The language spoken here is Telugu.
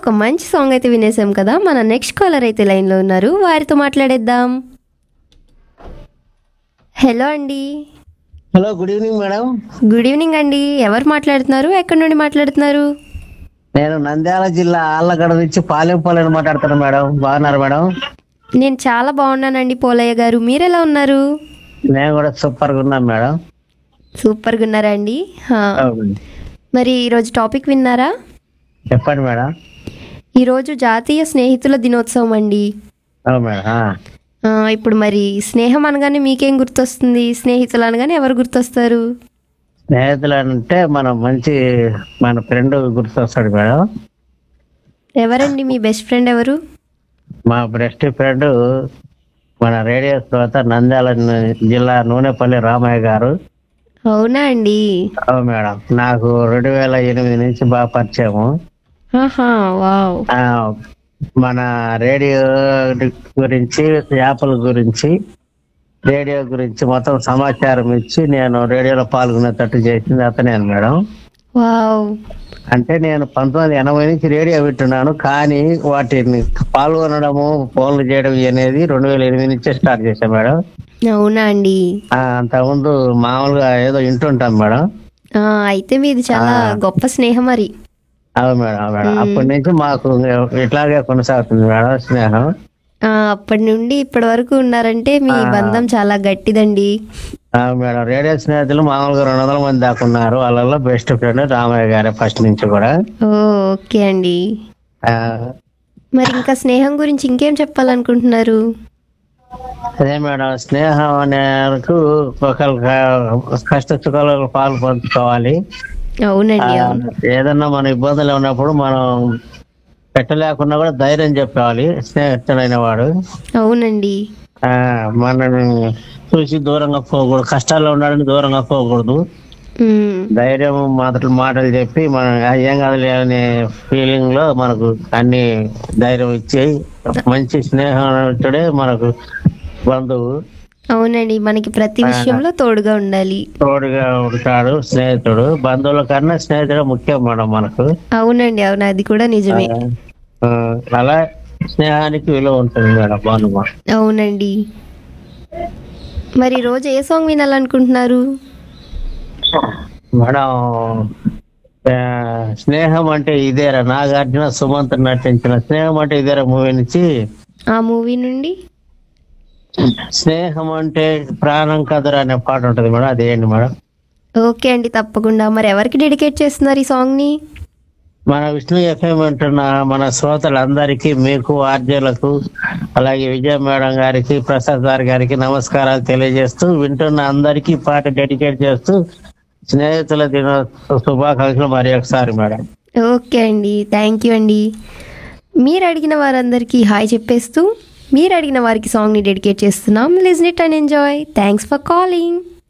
ఒక మంచి సాంగ్ అయితే వినేసాం కదా. మన నెక్స్ట్ కాలర్ అయితే లైన్లో ఉన్నారు, వారితో మాట్లాడేద్దాం. హలో అండి. Hello, good evening madam. Good evening అండి. ఎవరు మాట్లాడుతున్నారు, ఎక్కడి నుండి మాట్లాడుతున్నారు? నేను నంద్యాల జిల్లా ఆళ్ళగడ్డ నుంచి పాలెంపల్లి మాట్లాడుతాను మేడం. బాగున్నారు మేడం? నేను చాలా బాగున్నానండి పోలయ్య గారు, మీరెలా ఉన్నారు? నేను కూడా సూపర్గా ఉన్నాను మేడం. సూపర్గా ఉన్నారా అండి? అవును. మరి ఈరోజు టాపిక్ విన్నారా? చెప్పండి మేడం. ఈరోజు జాతీయ స్నేహితుల దినోత్సవం అండి. అవును మేడం. ఇప్పుడు మరి స్నేహం అనగానే మీకేం గుర్తొస్తుంది? స్నేహితులు అనగానే ఎవరు గుర్తొస్తారు? స్నేహితులు అంటే మన ఫ్రెండ్ గుర్తొస్తాడు మేడం. ఎవరండి మీ బెస్ట్ ఫ్రెండ్ ఎవరు? మా బెస్ట్ ఫ్రెండ్ మన రేడియో శ్రోత నంద్యాల జిల్లా నూనెపల్లి రామయ్య గారు. అవునా అండి? అవును మేడం. నాకు 2008 నుంచి బాగా పరిచయము. ఆహా, వావ్. ఆ, మన రేడియో గురించి, యాప్ల గురించి, రేడియో గురించి మొత్తం సమాచారం ఇచ్చి నేను రేడియోలో పాల్గొనేటట్టు చేసింది అతనే మేడం. వావ్. అంటే నేను 1980 నుంచి రేడియో వింటున్నాను, కానీ వాటిని పాల్గొనడము, ఫోన్లు చేయడం అనేది 2008 నుంచే స్టార్ట్ చేశాను మేడం. అవునా అండి? అంతకుముందు మామూలుగా ఏదో వింటుంటాం మేడం. అయితే మీది చాలా గొప్ప స్నేహం మరి. అవును మేడం. అవును మేడం. అప్పటి నుంచి మాకు ఇట్లాగే కొనసాగుతుంది మేడం స్నేహం. అప్పటి నుండి ఇప్పటి వరకు ఉన్నారంటే మీ ఆ, బంధం చాలా గట్టిదండి. అవును మేడం. రేడియో స్నేహితులు మామూలుగా 200 మంది దాకా ఉన్నారు. వాళ్ళలో బెస్ట్ ఫ్రెండ్ రామయ్య గారే ఫస్ట్ నుంచి కూడా. ఓ, ఓకే అండి. ఆ, మరి ఇంకా స్నేహం గురించి ఇంకేం చెప్పాలనుకుంటున్నారు? అదే మేడం, స్నేహం అనేందుకు ఒకరి కష్ట సుఖాలకు పాలు పంచుకోవాలి. అవునండి, అవును. ఏదన్నా మన ఇబ్బందులు ఉన్నప్పుడు మనం పెట్టలేకున్నా కూడా ధైర్యం చెప్పాలి స్నేహితుడైన వాడు. అవునండి. మనని చూసి దూరంగా పోకూడదు, కష్టాల్లో ఉన్నాడని దూరంగా పోకూడదు. ఉమ్, ధైర్యం మాటలు చెప్పి మనం ఏం కాదులే అనే ఫీలింగ్ లో మనకు అన్ని ధైర్యం ఇచ్చి మంచి స్నేహితుడే మనకు బంధువు. అవునండి, మనకి ప్రతి విషయంలో తోడుగా ఉండాలి. తోడుగా ఉంటాడు స్నేహితుడు. బంధువుల కన్నా స్నేహితుడు ముఖ్యం మేడం మనకు. అవునండి, అవును, అది కూడా నిజమే. ఆ, అలా స్నేహానికి విలువ ఉంటుంది మేడం. బాగుంది అవునండి. మరి రోజు ఏ సాంగ్ వినాలనుకుంటున్నారు? మేడం, ఆ, స్నేహం అంటే ఇదేరా నాగార్జున సుమంత్ నటించిన స్నేహం అంటే ఇదేరా మూవీ నుంచి ఆ మూవీ నుండి స్నేహం అంటే ప్రాణం కదరా అనే పాట ఉంటది మేడం. అదేంటి మేడం? ఓకే అండి, తప్పకుండా. మరి ఎవరికి డెడికేట్ చేస్తున్నారు ఈ సాంగ్ని? మన విష్ణు ఎఫ్ఎం అంటున్న మన శ్రోతలందరికీ, మీకు ఆర్జేలకు, అలాగే విజయ మేడం గారికి, ప్రసాద్ సార్ గారికి నమస్కారాలు తెలియజేస్తూ, వింటున్న అందరికీ పాట డెడికేట్ చేస్తూ స్నేహితుల దిన శుభాకాంక్షలు మరి ఒకసారి మేడం. ఓకే అండి, థ్యాంక్ యూ అండి. మీరు అడిగిన వారందరికీ హాయ్ చెప్పేస్తూ, మీరు అడిగిన వారికి సాంగ్ని డెడికేట్ చేస్తున్నాం. Listen it and enjoy. Thanks for calling.